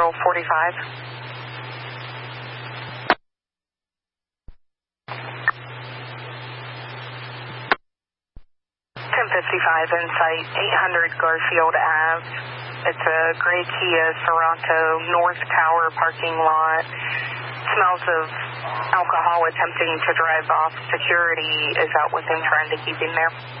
45. 1055 in sight, 800 Garfield Ave. It's a gray Kia Sorento North Tower parking lot. Smells of alcohol attempting to drive off. Security is out with him trying to keep him there.